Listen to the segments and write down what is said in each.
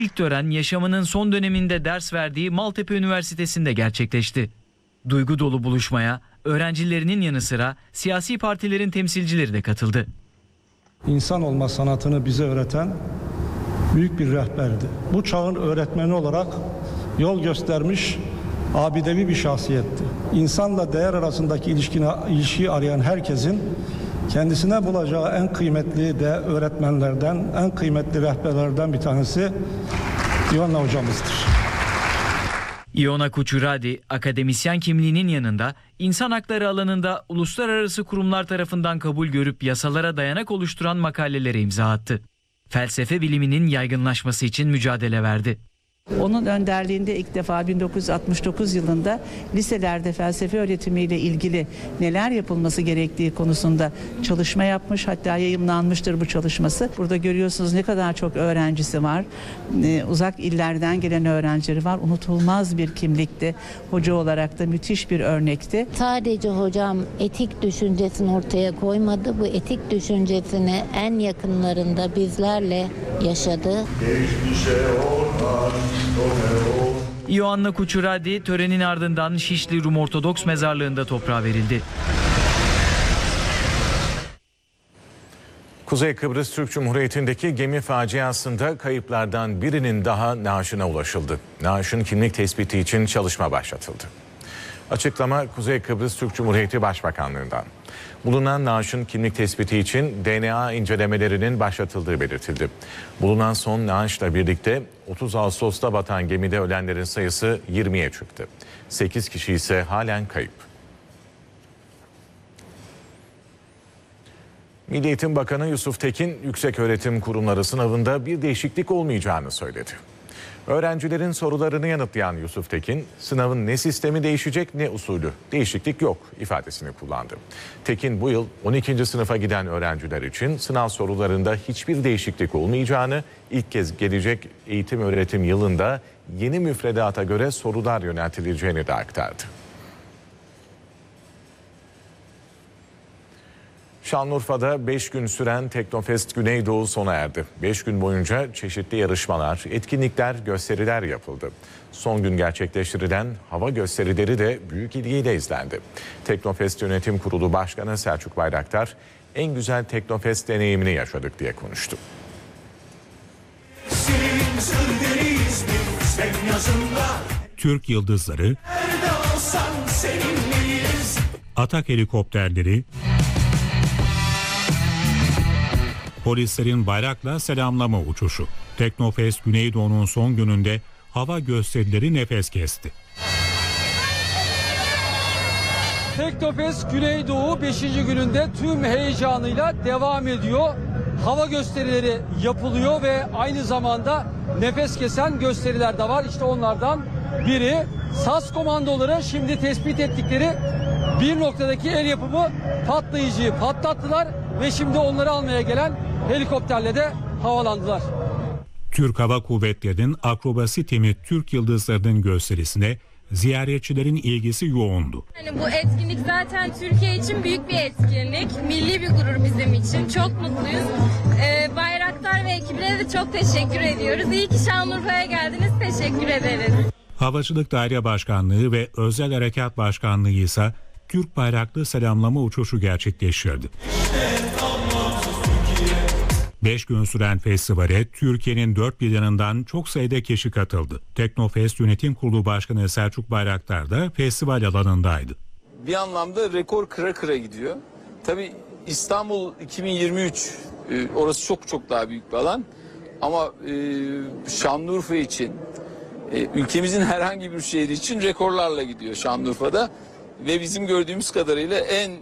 İlk tören yaşamının son döneminde ders verdiği Maltepe Üniversitesi'nde gerçekleşti. Duygu dolu buluşmaya öğrencilerinin yanı sıra siyasi partilerin temsilcileri de katıldı. İnsan olma sanatını bize öğreten büyük bir rehberdi. Bu çağın öğretmeni olarak yol göstermiş abidevi bir şahsiyetti. İnsanla değer arasındaki ilişkiyi arayan herkesin kendisine bulacağı en kıymetli de öğretmenlerden, en kıymetli rehberlerden bir tanesi Iona hocamızdır. Iona Kuchuradi, akademisyen kimliğinin yanında insan hakları alanında uluslararası kurumlar tarafından kabul görüp yasalara dayanak oluşturan makalelere imza attı. Felsefe biliminin yaygınlaşması için mücadele verdi. Onun önderliğinde ilk defa 1969 yılında liselerde felsefe öğretimiyle ilgili neler yapılması gerektiği konusunda çalışma yapmış, hatta yayımlanmıştır bu çalışması. Burada görüyorsunuz ne kadar çok öğrencisi var. Uzak illerden gelen öğrencileri var. Unutulmaz bir kimlikti. Hoca olarak da müthiş bir örnekti. Sadece hocam etik düşüncesini ortaya koymadı. Bu etik düşüncesini en yakınlarında bizlerle yaşadı. Ioanna Kuchuradi törenin ardından Şişli Rum Ortodoks Mezarlığı'nda toprağa verildi. Kuzey Kıbrıs Türk Cumhuriyeti'ndeki gemi faciasında kayıplardan birinin daha naaşına ulaşıldı. Naaşın kimlik tespiti için çalışma başlatıldı. Açıklama Kuzey Kıbrıs Türk Cumhuriyeti Başbakanlığı'ndan. Bulunan naaşın kimlik tespiti için DNA incelemelerinin başlatıldığı belirtildi. Bulunan son naaşla birlikte 30 Ağustos'ta batan gemide ölenlerin sayısı 20'ye çıktı. 8 kişi ise halen kayıp. Milli Eğitim Bakanı Yusuf Tekin, yükseköğretim kurumları sınavında bir değişiklik olmayacağını söyledi. Öğrencilerin sorularını yanıtlayan Yusuf Tekin, sınavın ne sistemi değişecek ne usulü, değişiklik yok ifadesini kullandı. Tekin bu yıl 12. sınıfa giden öğrenciler için sınav sorularında hiçbir değişiklik olmayacağını, ilk kez gelecek eğitim öğretim yılında yeni müfredata göre sorular yöneltileceğini de aktardı. Şanlıurfa'da 5 gün süren Teknofest Güneydoğu sona erdi. 5 gün boyunca çeşitli yarışmalar, etkinlikler, gösteriler yapıldı. Son gün gerçekleştirilen hava gösterileri de büyük ilgiyle izlendi. Teknofest Yönetim Kurulu Başkanı Selçuk Bayraktar, en güzel Teknofest deneyimini yaşadık diye konuştu. Türk yıldızları, atak helikopterleri, polislerin bayrakla selamlama uçuşu. Teknofest Güneydoğu'nun son gününde hava gösterileri nefes kesti. Teknofest Güneydoğu 5. gününde tüm heyecanıyla devam ediyor. Hava gösterileri yapılıyor ve aynı zamanda nefes kesen gösteriler de var. İşte onlardan biri SAS komandoları şimdi tespit ettikleri bir noktadaki el yapımı patlayıcıyı patlattılar ve şimdi onları almaya gelen helikopterle de havalandılar. Türk Hava Kuvvetleri'nin akrobasi timi Türk yıldızlarının gösterisine ziyaretçilerin ilgisi yoğundu. Yani bu etkinlik zaten Türkiye için büyük bir etkinlik. Milli bir gurur bizim için. Çok mutluyuz. Bayraktar ve ekibine de çok teşekkür ediyoruz. İyi ki Şanlıurfa'ya geldiniz. Teşekkür ederiz. Havacılık Daire Başkanlığı ve Özel Harekat Başkanlığı ise Türk bayraklı selamlama uçuşu gerçekleştirdi. 5 gün süren festivale Türkiye'nin dört bir yanından çok sayıda kişi katıldı. Teknofest Yönetim Kurulu Başkanı Selçuk Bayraktar da festival alanındaydı. Bir anlamda rekor kıra kıra gidiyor. Tabii İstanbul 2023 orası çok daha büyük bir alan. Ama Şanlıurfa için, ülkemizin herhangi bir şehri için rekorlarla gidiyor Şanlıurfa'da. Ve bizim gördüğümüz kadarıyla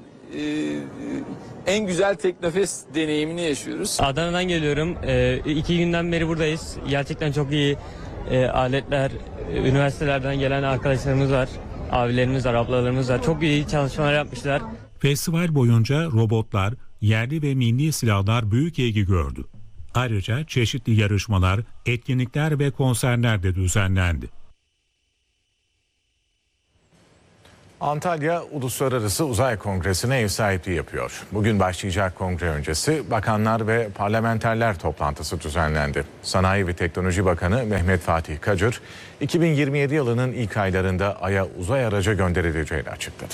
en güzel Teknofest deneyimini yaşıyoruz. Adana'dan geliyorum. 2 günden beri buradayız. Gerçekten çok iyi aletler, üniversitelerden gelen arkadaşlarımız var. Abilerimiz var, ablalarımız var. Çok iyi çalışmalar yapmışlar. Festival boyunca robotlar, yerli ve milli silahlar büyük ilgi gördü. Ayrıca çeşitli yarışmalar, etkinlikler ve konserler de düzenlendi. Antalya Uluslararası Uzay Kongresi'ne ev sahipliği yapıyor. Bugün başlayacak kongre öncesi bakanlar ve parlamenterler toplantısı düzenlendi. Sanayi ve Teknoloji Bakanı Mehmet Fatih Kacır, 2027 yılının ilk aylarında Ay'a uzay aracı gönderileceğini açıkladı.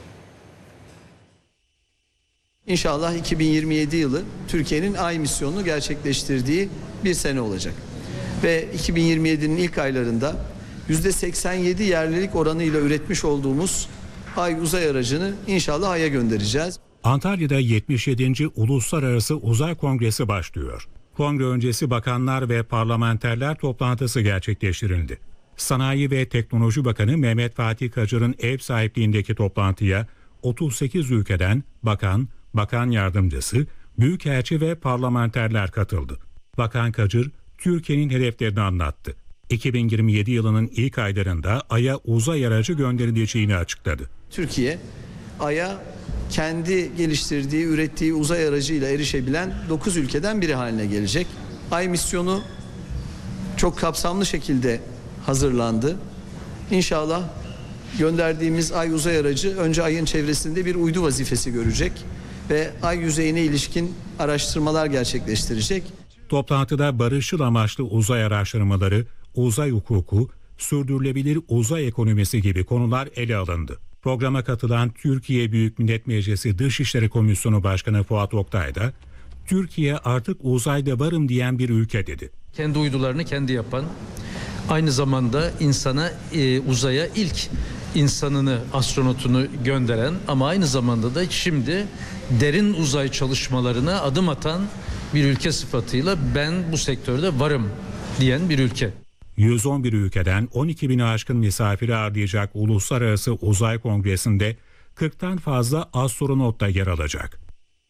İnşallah 2027 yılı Türkiye'nin Ay misyonunu gerçekleştirdiği bir sene olacak. Ve 2027'nin ilk aylarında %87 yerlilik oranıyla üretmiş olduğumuz Ay uzay aracını inşallah Ay'a göndereceğiz. Antalya'da 77. Uluslararası Uzay Kongresi başlıyor. Kongre öncesi bakanlar ve parlamenterler toplantısı gerçekleştirildi. Sanayi ve Teknoloji Bakanı Mehmet Fatih Kacır'ın ev sahipliğindeki toplantıya 38 ülkeden bakan yardımcısı, büyükelçi ve parlamenterler katıldı. Bakan Kacır, Türkiye'nin hedeflerini anlattı. 2027 yılının ilk aylarında Ay'a uzay aracı gönderileceğini açıkladı. Türkiye, Ay'a kendi geliştirdiği, ürettiği uzay aracıyla erişebilen 9 ülkeden biri haline gelecek. Ay misyonu çok kapsamlı şekilde hazırlandı. İnşallah gönderdiğimiz Ay uzay aracı önce Ay'ın çevresinde bir uydu vazifesi görecek ve Ay yüzeyine ilişkin araştırmalar gerçekleştirecek. Toplantıda barışçıl amaçlı uzay araştırmaları, uzay hukuku, sürdürülebilir uzay ekonomisi gibi konular ele alındı. Programa katılan Türkiye Büyük Millet Meclisi Dışişleri Komisyonu Başkanı Fuat Oktay da, Türkiye artık uzayda varım diyen bir ülke dedi. Kendi uydularını kendi yapan, aynı zamanda insana uzaya ilk insanını, astronotunu gönderen ama aynı zamanda da şimdi derin uzay çalışmalarına adım atan bir ülke sıfatıyla ben bu sektörde varım diyen bir ülke. 111 ülkeden 12 bini aşkın misafiri ağırlayacak Uluslararası Uzay Kongresi'nde 40'tan fazla astronot da yer alacak.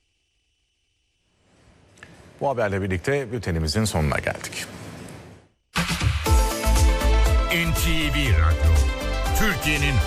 Bu haberle birlikte bültenimizin sonuna geldik. NTV Radyo, Türkiye'nin